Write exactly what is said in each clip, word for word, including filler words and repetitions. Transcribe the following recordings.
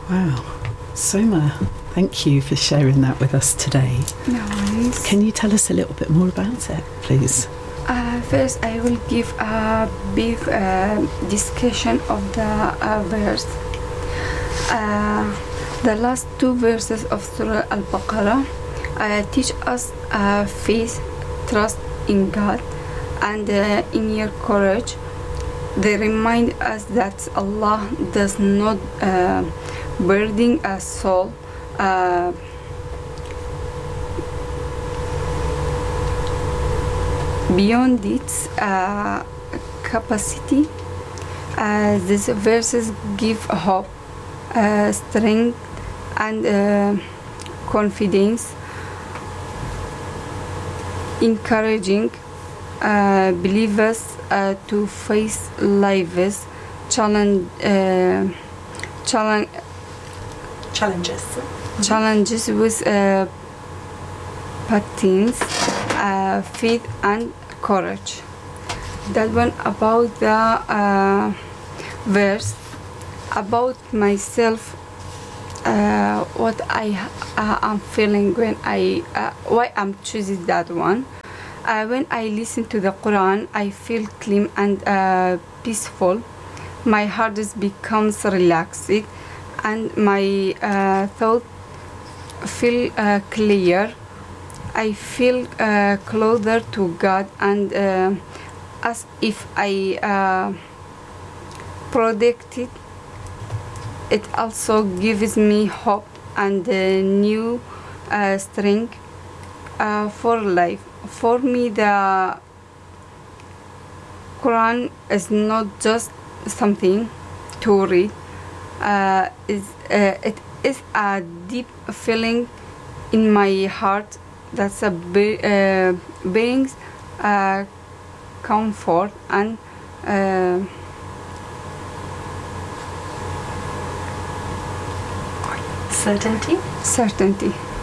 Wow. Soma, thank you for sharing that with us today. No worries. Can you tell us a little bit more about it, please? Uh, first, I will give a brief uh, discussion of the uh, verse. Uh, the last two verses of Surah Al-Baqarah uh, teach us uh, faith, trust in God, and uh, inner courage. They remind us that Allah does not uh, burden a soul uh, beyond its uh, capacity. Uh, these verses give hope, uh, strength, and uh, confidence, encouraging uh, believers uh, to face life's challenge, uh, challenge, Challenges. challenges with uh, patience, uh, faith, and courage. That one about the uh, verse. About myself, uh, what I uh, am feeling when I uh, why I'm choosing that one. Uh, when I listen to the Quran, I feel clean and uh, peaceful. My heart is becomes relaxed, and my uh, thought feel uh, clear. I feel uh, closer to God, and uh, as if I uh, protected. It also gives me hope and uh, new uh, strength uh, for life. For me, the Quran is not just something to read. Uh, is uh, it is a deep feeling in my heart that's a be- uh, brings uh, comfort and uh, Certainty. certainty.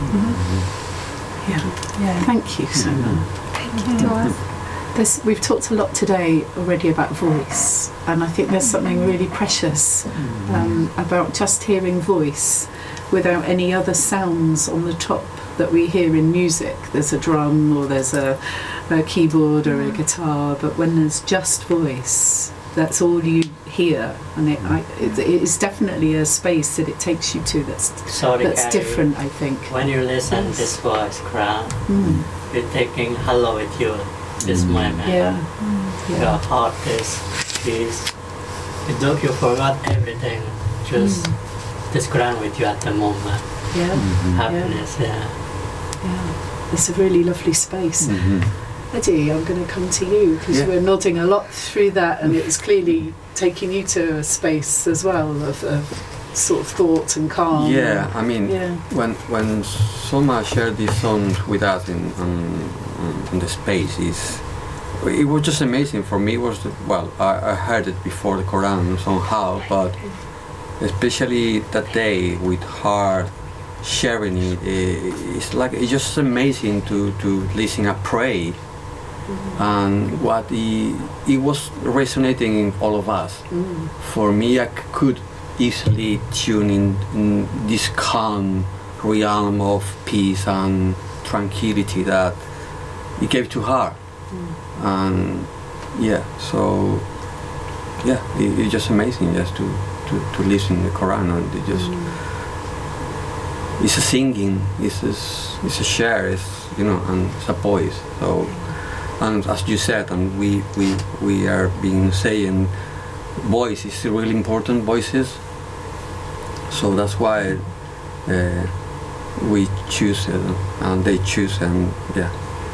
Mm-hmm. Yeah. Yeah. Thank you, Soma. Thank you to us. There's, we've talked a lot today already about voice, and I think there's something really precious um, about just hearing voice without any other sounds on the top that we hear in music. There's a drum or there's a, a keyboard or a guitar, but when there's just voice, that's all you hear, and it, I, it, it is definitely a space that it takes you to that's Sorry, that's Carrie, different, I think. When you listen Yes. this voice, Quran, Mm. you're taking hello with you this Mm. moment. Yeah. Your Yeah. heart is peace. You don't you forgot everything. Just Mm. this Quran with you at the moment. Yeah. Mhm. Happiness, yeah. Yeah. It's a really lovely space. Mhm. Eddie, I'm going to come to you because Yeah. we're nodding a lot through that, and it's clearly taking you to a space as well of, of sort of thought and calm. Yeah, I mean, Yeah. when when Soma shared this song with us in on, on the space, is it was just amazing for me. It was well, I, I heard it before the Quran somehow, but especially that day with her sharing it, eh, it's like it's just amazing to to listen and pray. And what he, it was resonating in all of us. Mm. For me, I c- could easily tune in, in this calm realm of peace and tranquility that he gave to her. Mm. And yeah, so yeah, it, it's just amazing just to, to, to listen to the Quran, and it just Mm. it's a singing, it's a, s- it's a share, it's, you know, and it's a voice. So, and as you said, and we we we are being saying, voice is really important, voices. So that's why uh, we choose it, and they choose, and yeah,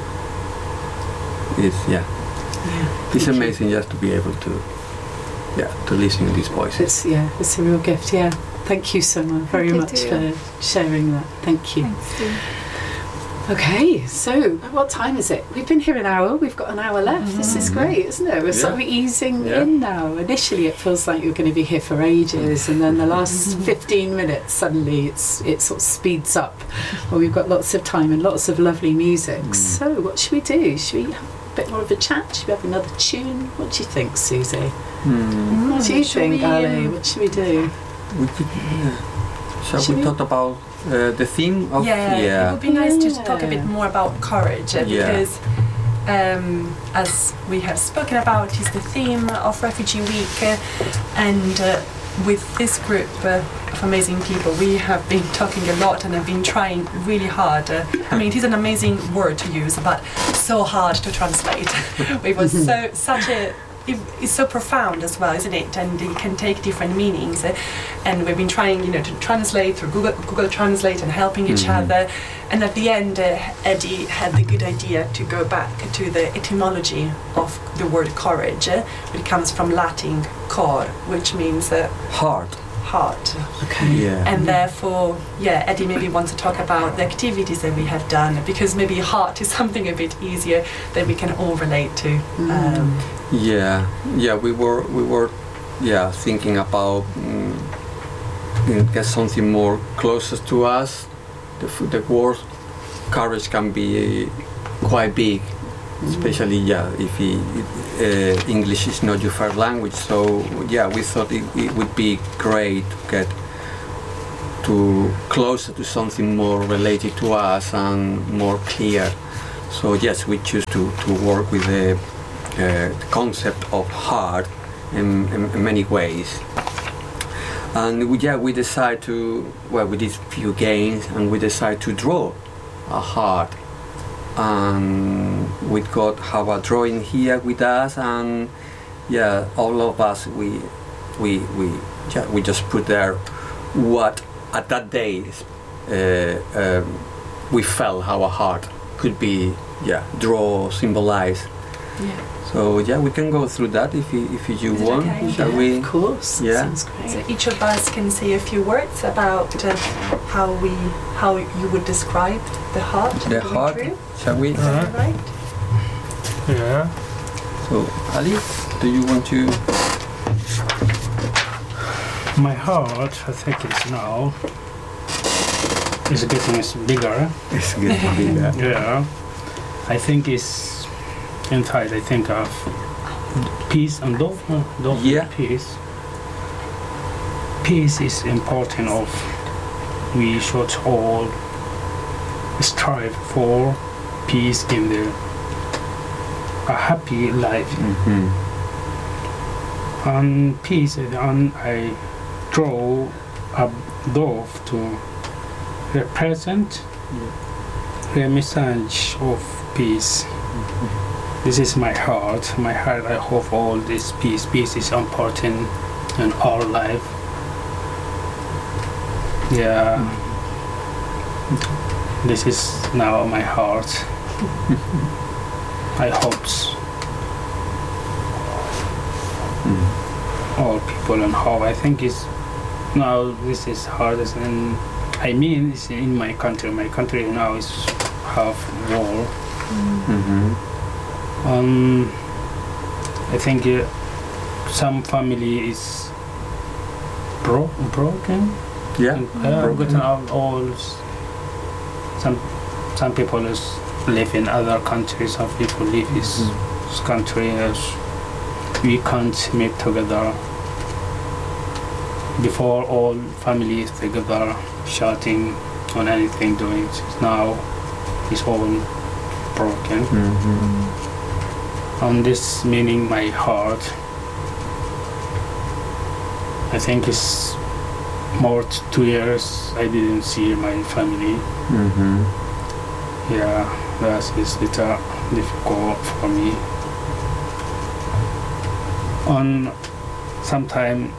it's yeah, Yeah. it's Thank you. amazing just to be able to yeah to listen to these voices. It's yeah, it's a real gift. Yeah. Thank you so much, very you much too. for sharing that. Thank you. Thanks, Sue. Okay, so what time is it? We've been here an hour. We've got an hour left. This is great, isn't it? We're sort of easing Yeah. in now. Initially, it feels like you're going to be here for ages, and then the last fifteen minutes, suddenly it's it sort of speeds up. Well, we've got lots of time and lots of lovely music. Mm. So, what should we do? Should we have a bit more of a chat? Should we have another tune? What do you think, Susie? Hmm. What do you should think, we, Ali? um, What should we do? We could, yeah. Shall Should we we- talk about uh, the theme of Yeah, it would be nice to talk a bit Yeah. more about courage uh, Yeah. because, um, as we have spoken about, is the theme of Refugee Week, uh, and uh, with this group uh, of amazing people, we have been talking a lot and have been trying really hard. Uh, I mean, it is an amazing word to use, but so hard to translate. It was so such a it, it's so profound as well, isn't it? And it can take different meanings. Uh, and we've been trying, you know, to translate through Google, Google Translate and helping each Mhm. other. And at the end, uh, Eddie had the good idea to go back to the etymology of the word courage. Uh, it comes from Latin cor, which means uh, heart. heart. Okay. Yeah. And therefore, yeah, Eddie maybe wants to talk about the activities that we have done, because maybe heart is something a bit easier that we can all relate to. Um, Yeah, yeah, we were we were, yeah, thinking about mm, get something more closest to us. The f- the word courage can be quite big, especially yeah if he, uh, English is not your first language. So yeah, we thought it, it would be great to get to closer to something more related to us and more clear. So yes, we choose to, to work with the, uh, the concept of heart in, in, in many ways. And we, yeah, we decide to, well, we did few games and we decide to draw a heart. And we got have a drawing here with us, and yeah, all of us we we we yeah, we just put there what at that day uh, um, we felt how a heart could be, yeah, draw, symbolize. yeah. So yeah, we can go through that if you, if you Is it want. okay? Shall Yeah, we? Of course. That Yeah. sounds great. So each of us can say a few words about uh, how we, how you would describe the heart. The going heart. through. Shall we? Is that right? Yeah. So Ali, do you want to? My heart, I think it's now, is getting is bigger. It's getting bigger. Yeah. I think it's inside. I think of peace and love. uh, love Yeah. and peace. Peace is important. Of we should all strive for peace in the a happy life. Mm-hmm. And peace, and I draw a dove to represent the message of peace. This is my heart. My heart, I hope all this peace. Peace is important in our life. Yeah. This is now my heart. I hope all people and how I think is now this is hardest, and I mean it's in my country. My country now is have war. Mm-hmm. Um, I think uh, some family is bro- broken. Yeah. And, uh, broken. broken out all. s- Some some people is live in other countries. Some people live in this this country. As we can't meet together. Before all families together, shouting on anything doing. Now it's all broken. Mm-hmm. On this meaning, my heart, I think it's more t- two years I didn't see my family. Mm-hmm. Yeah, that is little difficult for me. On sometime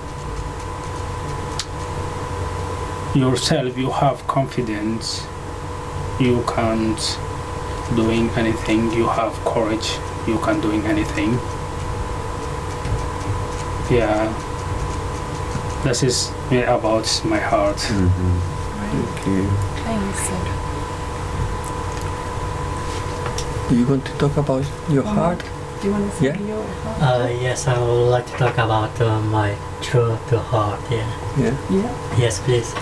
yourself, you have confidence. You can't doing anything. You have courage. You can doing anything. Yeah, this is me about my heart. Mm-hmm. Thank you. Thanks. Do you want to talk about your One heart? Do you want to say Yeah. your heart? Uh, yes, I would like to talk about uh, my true to heart. Yeah. Yeah. Yeah. Yes, please.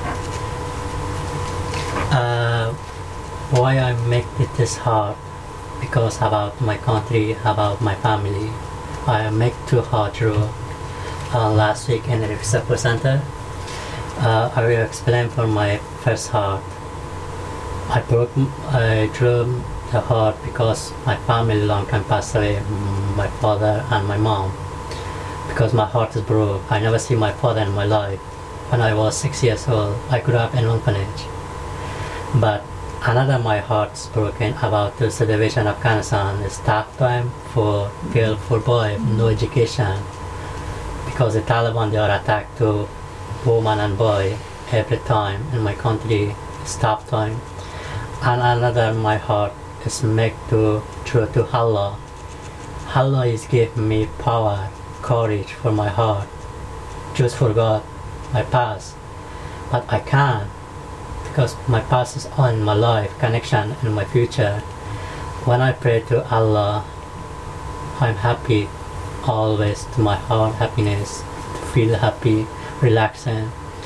Uh, why I make it this hard? Because about my country, about my family. I make too hard draw uh, last week in the Receptor Center, Uh, I will explain for my first heart. I broke, I drew the heart because my family long time passed away, mm, my father and my mom. Because my heart is broke. I never see my father in my life. When I was six years old, I grew up in orphanage. But another my heart's broken about the situation of Afghanistan is tough time for girl, for boy, no education. Because the Taliban, they are attacked to woman and boy every time in my country. It's tough time. And another my heart is make to true to Allah. Allah is giving me power, courage for my heart. Just forgot my past, but I can't because my past is on my life, connection in my future. When I pray to Allah, I'm happy always to my heart, happiness, to feel happy, relaxing.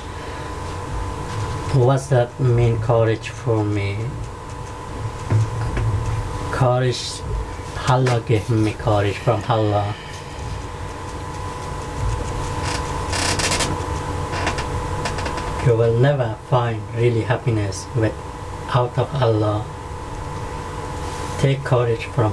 What's that mean courage for me? Courage, Allah gave me courage from Allah. You will never find really happiness without of Allah. Take courage from